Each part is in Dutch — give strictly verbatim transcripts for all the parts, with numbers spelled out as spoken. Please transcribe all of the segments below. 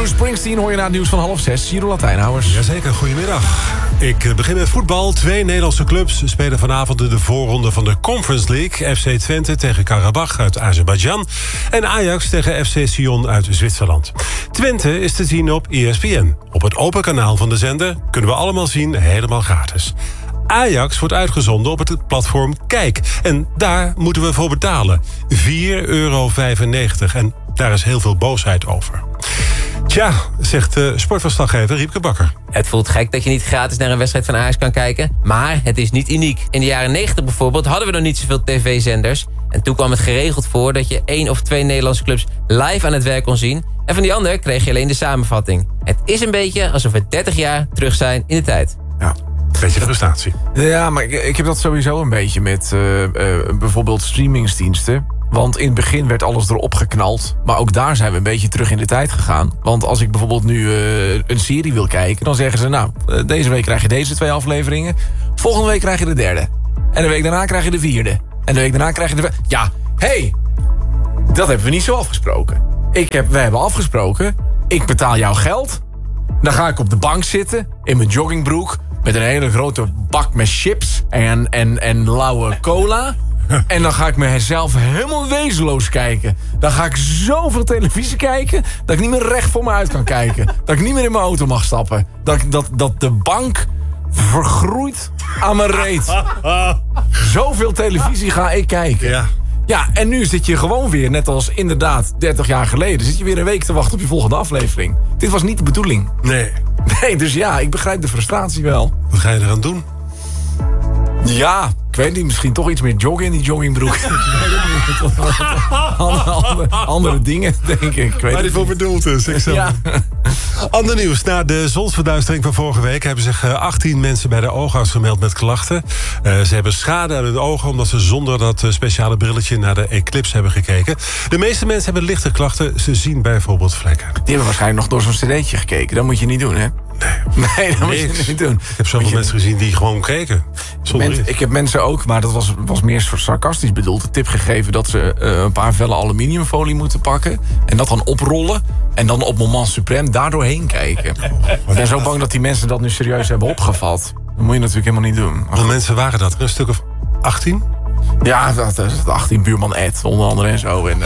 Bruce Springsteen hoor je na het nieuws van half zes. Giro Latijnhouwers. Jazeker, goedemiddag. Ik begin met voetbal. Twee Nederlandse clubs spelen vanavond de voorronde van de Conference League. F C Twente tegen Karabach uit Azerbeidzjan. En Ajax tegen F C Sion uit Zwitserland. Twente is te zien op E S P N. Op het open kanaal van de zender kunnen we allemaal zien, helemaal gratis. Ajax wordt uitgezonden op het platform Kijk. En daar moeten we voor betalen. vier euro vijfennegentig. En daar is heel veel boosheid over. Tja, zegt de sportverslaggever Riepke Bakker. Het voelt gek dat je niet gratis naar een wedstrijd van Ajax kan kijken. Maar het is niet uniek. In de jaren negentig bijvoorbeeld hadden we nog niet zoveel tv-zenders. En toen kwam het geregeld voor dat je één of twee Nederlandse clubs live aan het werk kon zien. En van die ander kreeg je alleen de samenvatting. Het is een beetje alsof we dertig jaar terug zijn in de tijd. Ja. Beetje frustratie. Ja, maar ik, ik heb dat sowieso een beetje met uh, uh, bijvoorbeeld streamingsdiensten. Want in het begin werd alles erop geknald. Maar ook daar zijn we een beetje terug in de tijd gegaan. Want als ik bijvoorbeeld nu uh, een serie wil kijken, dan zeggen ze, nou, uh, deze week krijg je deze twee afleveringen. Volgende week krijg je de derde. En de week daarna krijg je de vierde. En de week daarna krijg je de... Ja, hé, hey, dat hebben we niet zo afgesproken. Ik heb, we hebben afgesproken, ik betaal jouw geld. Dan ga ik op de bank zitten, in mijn joggingbroek, met een hele grote bak met chips en, en, en lauwe cola. En dan ga ik mezelf helemaal wezenloos kijken. Dan ga ik zoveel televisie kijken dat ik niet meer recht voor me uit kan kijken. Dat ik niet meer in mijn auto mag stappen. Dat, dat, dat de bank vergroeit aan mijn reet. Zoveel televisie ga ik kijken. Ja. Ja, en nu zit je gewoon weer, net als inderdaad dertig jaar geleden, zit je weer een week te wachten op je volgende aflevering. Dit was niet de bedoeling. Nee. Nee, dus ja, ik begrijp de frustratie wel. Wat ga je eraan doen? Ja, ik weet niet, misschien toch iets meer joggen in die joggingbroek. andere, andere, andere dingen, denk ik. ik weet Waar die voor bedoeld is. Ik ja. Ander nieuws. Na de zonsverduistering van vorige week hebben zich achttien mensen bij de oogarts gemeld met klachten. Uh, ze hebben schade aan hun ogen omdat ze zonder dat speciale brilletje naar de eclipse hebben gekeken. De meeste mensen hebben lichte klachten. Ze zien bijvoorbeeld vlekken. Die hebben waarschijnlijk nog door zo'n cd'tje gekeken. Dat moet je niet doen, hè? Nee, nee dat moet je niet doen. Ik heb zoveel je... mensen gezien die gewoon keken. Mensen, ik heb mensen ook, maar dat was, was meer sarcastisch bedoeld, de tip gegeven dat ze uh, een paar vellen aluminiumfolie moeten pakken. En dat dan oprollen. En dan op moment suprême daardoorheen kijken. Ik ben zo bang dat die mensen dat nu serieus hebben opgevat. Dat moet je natuurlijk helemaal niet doen. Hoeveel mensen waren dat? Een stuk of achttien? Ja, dat is achttien, buurman Ed, onder andere en zo. En, uh,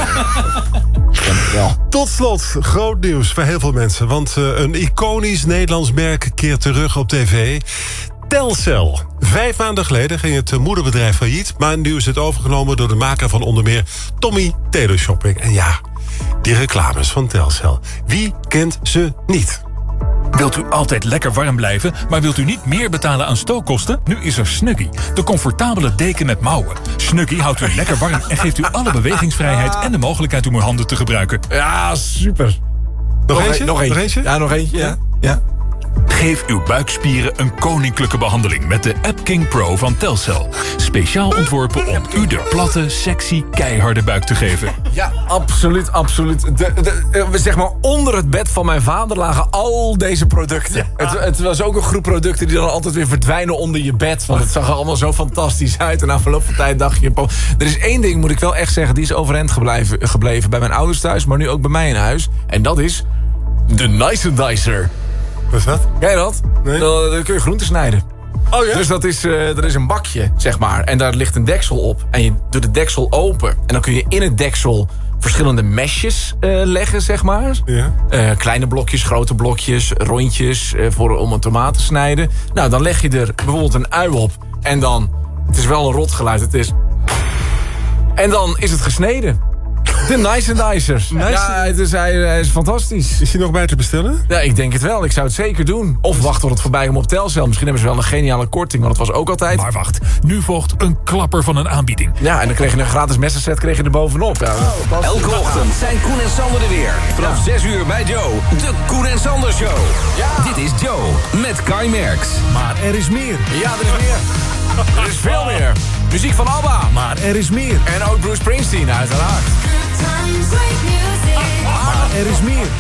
ja. Tot slot, groot nieuws voor heel veel mensen. Want uh, een iconisch Nederlands merk keert terug op tv. Telcel. Vijf maanden geleden ging het moederbedrijf failliet, maar nu is het overgenomen door de maker van onder meer Tommy Teleshopping. En ja, die reclames van Telcel. Wie kent ze niet? Wilt u altijd lekker warm blijven, maar wilt u niet meer betalen aan stookkosten? Nu is er Snuggie, de comfortabele deken met mouwen. Snuggie houdt u lekker warm en geeft u alle bewegingsvrijheid en de mogelijkheid om uw handen te gebruiken. Ja, super. Nog, nog eentje? Nog eentje? Nog eentje? Ja, nog eentje, ja. ja. Geef uw buikspieren een koninklijke behandeling met de App King Pro van Telcel. Speciaal ontworpen om u de platte, sexy, keiharde buik te geven. Ja, absoluut, absoluut. De, de, de, zeg maar, onder het bed van mijn vader lagen al deze producten. Ja. Het, het was ook een groep producten die dan altijd weer verdwijnen onder je bed. Want het zag er allemaal zo fantastisch uit. En na verloop van tijd dacht je... Er is één ding, moet ik wel echt zeggen, die is overeind gebleven, gebleven bij mijn ouders thuis, maar nu ook bij mij in huis. En dat is de Nicendicer. Wat is dat? Ken je dat? Nee. Dan, dan kun je groenten snijden. Oh ja? Dus dat is, uh, er is een bakje, zeg maar. En daar ligt een deksel op. En je doet de deksel open. En dan kun je in het deksel verschillende mesjes uh, leggen, zeg maar. Ja. Uh, kleine blokjes, grote blokjes, rondjes uh, voor, om een tomaat te snijden. Nou, dan leg je er bijvoorbeeld een ui op. En dan, het is wel een rotgeluid, het is... En dan is het gesneden. De Nicendicer. Nice. Ja, het is, hij, hij is fantastisch. Is hij nog bij te bestellen? Ja, ik denk het wel. Ik zou het zeker doen. Of wachten tot het voorbij komt op Telcel. Misschien hebben ze wel een geniale korting, want dat was ook altijd. Maar wacht, nu volgt een klapper van een aanbieding. Ja, en dan kreeg je een gratis messenset kreeg je er bovenop. Ja, elke ochtend zijn Koen en Sander er weer. Vanaf zes uur bij Joe. De Koen en Sander Show. Ja. Dit is Joe met Kai Merks. Maar er is meer. Ja, er is meer. Er is veel meer. Muziek van ABBA. Maar er is meer. En ook Bruce Springsteen, uiteraard. Maar er is meer.